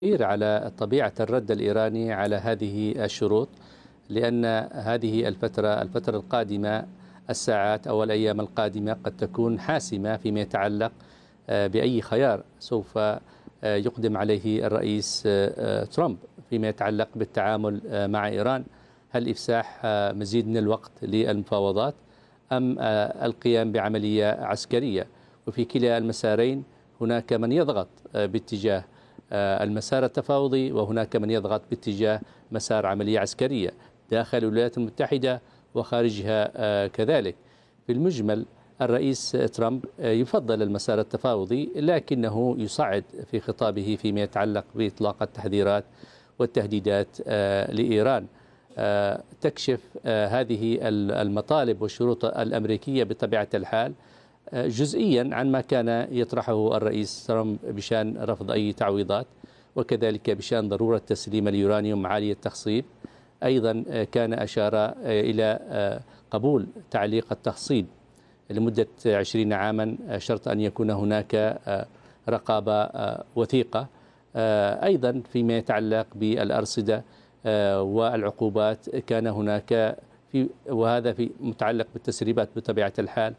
على طبيعة الرد الإيراني على هذه الشروط، لأن هذه الفترة القادمة، الساعات أو الأيام القادمة قد تكون حاسمة فيما يتعلق بأي خيار سوف يقدم عليه الرئيس ترامب فيما يتعلق بالتعامل مع إيران. هل إفساح مزيد من الوقت للمفاوضات أم القيام بعملية عسكرية؟ وفي كلا المسارين هناك من يضغط باتجاه المسار التفاوضي، وهناك من يضغط باتجاه مسار عملية عسكرية داخل الولايات المتحدة وخارجها كذلك. في المجمل الرئيس ترامب يفضل المسار التفاوضي، لكنه يصعد في خطابه فيما يتعلق بإطلاق التحذيرات والتهديدات لإيران. تكشف هذه المطالب والشروط الأمريكية بطبيعة الحال جزئيا عن ما كان يطرحه الرئيس ترامب بشأن رفض أي تعويضات، وكذلك بشأن ضرورة تسليم اليورانيوم عالي التخصيب. أيضا كان أشار إلى قبول تعليق التخصيب لمدة 20 عاما، شرط أن يكون هناك رقابة وثيقة. أيضا فيما يتعلق بالأرصدة والعقوبات كان هناك وهذا في متعلق بالتسريبات بطبيعة الحال،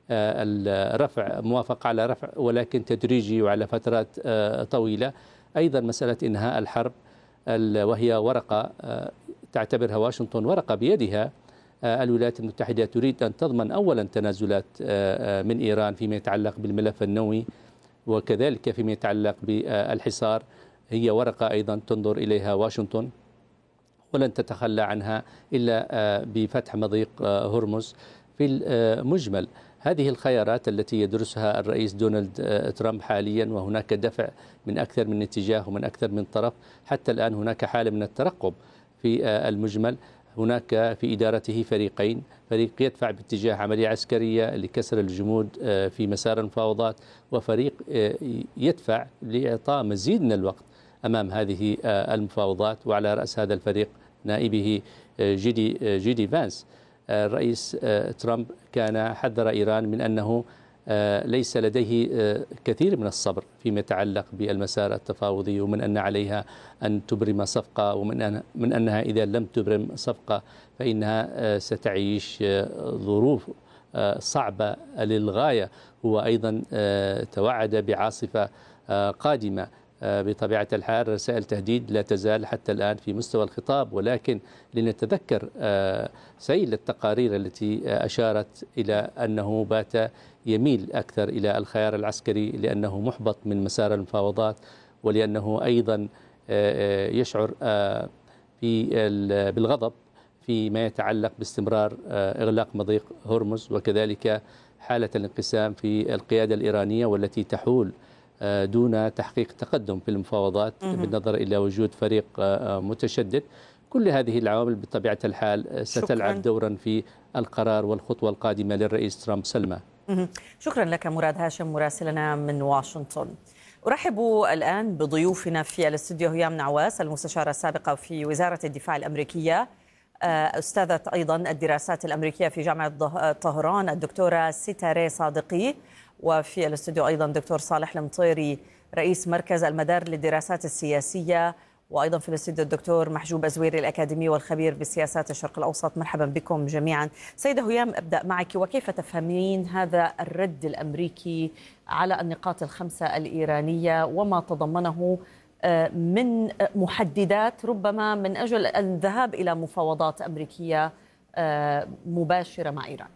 الرفع موافق على رفع ولكن تدريجي وعلى فترات طويلة. أيضا مسألة إنهاء الحرب، وهي ورقة تعتبرها واشنطن ورقة بيدها. الولايات المتحدة تريد أن تضمن أولا تنازلات من إيران فيما يتعلق بالملف النووي، وكذلك فيما يتعلق بالحصار. هي ورقة أيضا تنظر إليها واشنطن ولن تتخلى عنها إلا بفتح مضيق هرمز. في المجمل هذه الخيارات التي يدرسها الرئيس دونالد ترامب حاليا، وهناك دفع من أكثر من اتجاه ومن أكثر من طرف. حتى الآن هناك حالة من الترقب في المجمل. هناك في إدارته فريقين، فريق يدفع باتجاه عملية عسكرية لكسر الجمود في مسار المفاوضات، وفريق يدفع لإعطاء مزيد من الوقت أمام هذه المفاوضات. وعلى رأس هذا الفريق نائبه جيدي فانس. الرئيس ترامب كان حذر إيران من أنه ليس لديه كثير من الصبر فيما يتعلق بالمسار التفاوضي، ومن أن عليها أن تبرم صفقة، ومن أنها إذا لم تبرم صفقة فإنها ستعيش ظروف صعبة للغاية. هو أيضا توعد بعاصفة قادمة. بطبيعة الحال رسائل تهديد لا تزال حتى الآن في مستوى الخطاب، ولكن لنتذكر سيل التقارير التي أشارت إلى أنه بات يميل أكثر إلى الخيار العسكري، لأنه محبط من مسار المفاوضات، ولأنه أيضا يشعر بالغضب فيما يتعلق باستمرار إغلاق مضيق هرمز، وكذلك حالة الانقسام في القيادة الإيرانية والتي تحول دون تحقيق تقدم في المفاوضات بالنظر إلى وجود فريق متشدد. كل هذه العوامل بطبيعة الحال ستلعب دورا في القرار والخطوة القادمة للرئيس ترامب. سلمى. شكرا لك مراد هاشم مراسلنا من واشنطن. أرحب الآن بضيوفنا في الاستوديو. هيام نعواس المستشارة السابقة في وزارة الدفاع الأمريكية، أستاذة أيضا الدراسات الأمريكية في جامعة طهران الدكتورة ستاري صادقي، وفي الاستوديو أيضا دكتور صالح المطيري رئيس مركز المدار للدراسات السياسية، وأيضا في الاستوديو الدكتور محجوب أزويري الأكاديمي والخبير بسياسات الشرق الأوسط. مرحبا بكم جميعا. سيدة هيام، أبدأ معك، وكيف تفهمين هذا الرد الأمريكي على النقاط الخمسة الإيرانية وما تضمنه من محددات ربما من أجل الذهاب إلى مفاوضات أمريكية مباشرة مع إيران؟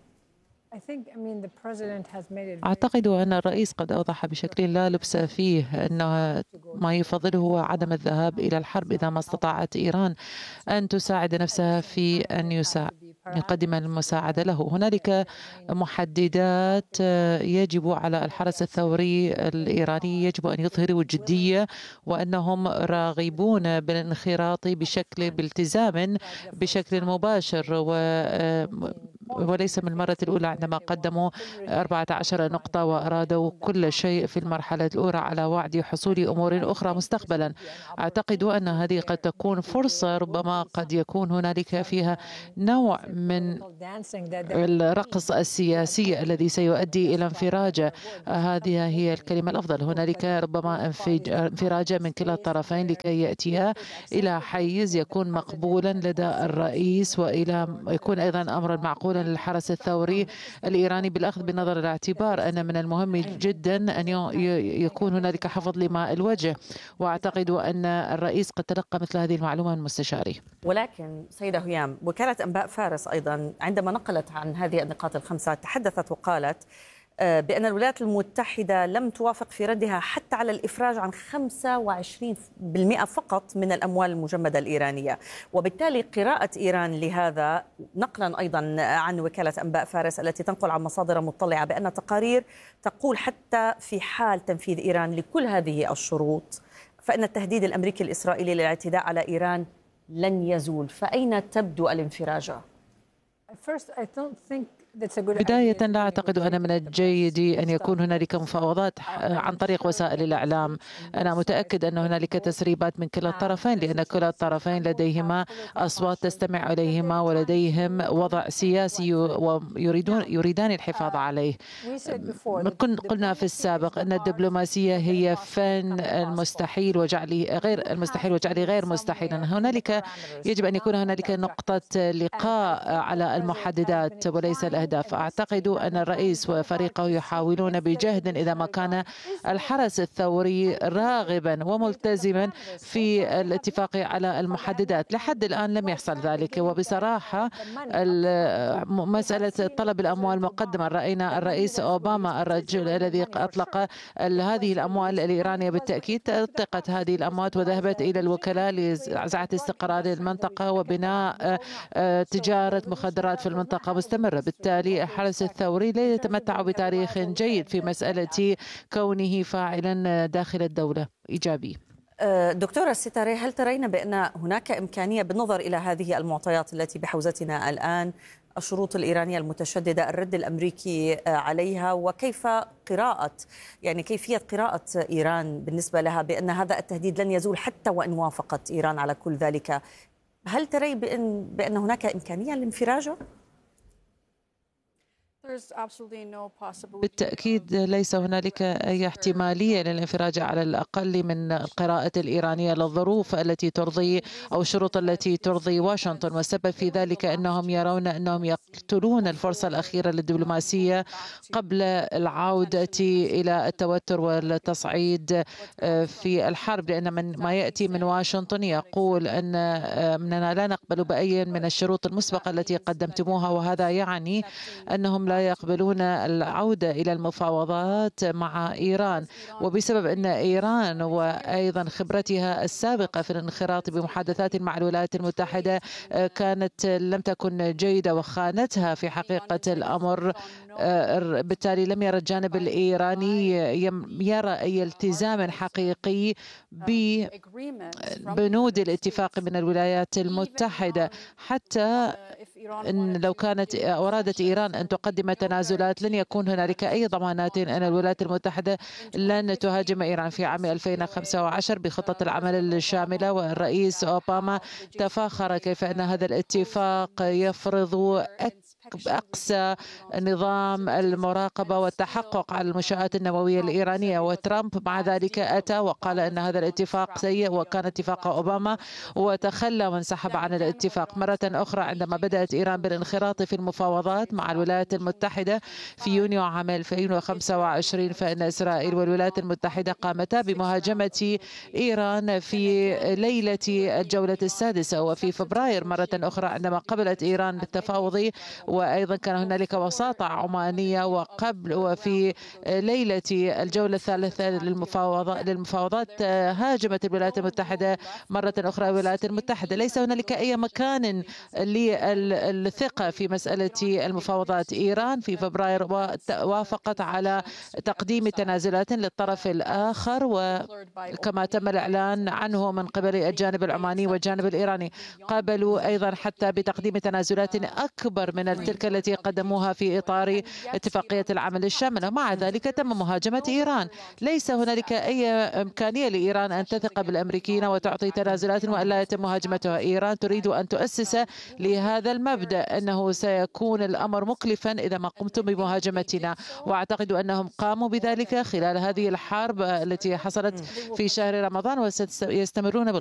أعتقد أن الرئيس قد أوضح بشكل لا لبس فيه أن ما يفضله هو عدم الذهاب إلى الحرب إذا ما استطاعت إيران أن تساعد نفسها في أن يقدم المساعدة له. هنالك محددات يجب على الحرس الثوري الإيراني يجب أن يظهروا الجدية، وأنهم راغبون بالانخراط بالتزام بشكل مباشر، وليس من المرة الأولى عندما قدموا 14 نقطة وأرادوا كل شيء في المرحلة الأولى على وعد حصول أمور أخرى مستقبلا. أعتقد أن هذه قد تكون فرصة ربما قد يكون هنالك فيها نوع من الرقص السياسي الذي سيؤدي إلى انفراجة. هذه هي الكلمة الأفضل. هنالك ربما انفراجة من كلا الطرفين لكي يأتي إلى حيز يكون مقبولا لدى الرئيس، وإلى يكون أيضا أمرا معقولا للحرس الثوري الإيراني، بالأخذ بنظر الاعتبار أن من المهم جدا أن يكون هنالك حفظ لماء الوجه. وأعتقد أن الرئيس قد تلقى مثل هذه المعلومة من مستشاره. ولكن سيدة هيام، وكالة أنباء فارس أيضا عندما نقلت عن هذه النقاط الخمسة تحدثت وقالت بأن الولايات المتحدة لم توافق في ردها حتى على الإفراج عن 25% فقط من الأموال المجمدة الإيرانية، وبالتالي قراءة إيران لهذا، نقلا أيضا عن وكالة أنباء فارس التي تنقل عن مصادر مطلعة بأن تقارير تقول حتى في حال تنفيذ إيران لكل هذه الشروط فإن التهديد الأمريكي الإسرائيلي للاعتداء على إيران لن يزول. فأين تبدو الانفراجة؟ بداية لا أعتقد أن من الجيد أن يكون هنالك مفاوضات عن طريق وسائل الإعلام. أنا متأكد أن هنالك تسريبات من كلا الطرفين، لأن كلا الطرفين لديهما أصوات تستمع إليهما ولديهم وضع سياسي ويريدان الحفاظ عليه. قلنا في السابق أن الدبلوماسية هي فن المستحيل وجعله غير مستحيلا. هنالك يجب أن يكون هنالك نقطة لقاء على المحددات وليس الأهداف. أعتقد أن الرئيس وفريقه يحاولون بجهد إذا ما كان الحرس الثوري راغبا وملتزما في الاتفاق على المحددات. لحد الآن لم يحصل ذلك، وبصراحة مسألة طلب الأموال مقدما، رأينا الرئيس أوباما الرجل الذي أطلق هذه الأموال الإيرانية بالتأكيد أطلقت هذه الأموال وذهبت إلى الوكلاء لزعزعة استقرار المنطقة وبناء تجارة مخدرات في المنطقة مستمرة. بالتالي الحرس الثوري لا يتمتع بتاريخ جيد في مسألة كونه فاعلا داخل الدولة إيجابي. دكتورة الستاري، هل ترين بأن هناك إمكانية بالنظر إلى هذه المعطيات التي بحوزتنا الآن، الشروط الإيرانية المتشددة، الرد الأمريكي عليها، وكيف كيفية قراءة إيران بالنسبة لها بأن هذا التهديد لن يزول حتى وإن وافقت إيران على كل ذلك؟ هل تري بأن هناك إمكانية للانفراج؟ بالتأكيد ليس هنالك أي احتمالية للانفراج على الأقل من القراءة الإيرانية للظروف التي ترضي أو الشروط التي ترضي واشنطن، والسبب في ذلك أنهم يرون أنهم يقتلون الفرصة الأخيرة للدبلوماسية قبل العودة إلى التوتر والتصعيد في الحرب، لأن ما يأتي من واشنطن يقول أننا لا نقبل بأي من الشروط المسبقة التي قدمتموها، وهذا يعني أنهم لا يقبلون العودة إلى المفاوضات مع إيران. وبسبب أن إيران وأيضا خبرتها السابقة في الانخراط بمحادثات مع الولايات المتحدة لم تكن جيدة وخانتها في حقيقة الأمر، بالتالي لم يرى الجانب الإيراني يرى أي التزام حقيقي ببنود الاتفاق من الولايات المتحدة. حتى إن لو كانت أرادت إيران أن تقدم تنازلات لن يكون هنالك أي ضمانات أن الولايات المتحدة لن تهاجم إيران. في عام 2015 بخطة العمل الشاملة، والرئيس أوباما تفاخر كيف أن هذا الاتفاق يفرض أقصى نظام المراقبة والتحقق على المنشآت النووية الإيرانية، وترامب مع ذلك أتى وقال أن هذا الاتفاق سيء وكان اتفاق أوباما، وتخلى وانسحب عن الاتفاق. مرة أخرى عندما بدأت إيران بالانخراط في المفاوضات مع الولايات المتحدة في يونيو عام 2025، فإن إسرائيل والولايات المتحدة قامتا بمهاجمة إيران في ليلة الجولة السادسة. وفي فبراير مرة أخرى عندما قبلت إيران بالتفاوض، وأيضا كان هنالك وساطة عمانية، وفي ليلة الجولة الثالثة للمفاوضات هاجمت الولايات المتحدة مرة أخرى الولايات المتحدة. ليس هنالك أي مكان للثقة في مسألة المفاوضات. إيران في فبراير وافقت على تقديم تنازلات للطرف الآخر، وكما تم الإعلان عنه من قبل الجانب العماني والجانب الإيراني، قابلوا أيضا حتى بتقديم تنازلات أكبر من تلك التي قدموها في إطار اتفاقية العمل الشاملة. مع ذلك تم مهاجمة إيران. ليس هنالك أي إمكانية لإيران أن تثق بالأمريكيين وتعطي تنازلات وألا يتم مهاجمتها. إيران تريد أن تؤسس لهذا المبدأ أنه سيكون الأمر مكلفا إذا ما قمتم بمهاجمتنا، وأعتقد أنهم قاموا بذلك خلال هذه الحرب التي حصلت في شهر رمضان وسيستمرون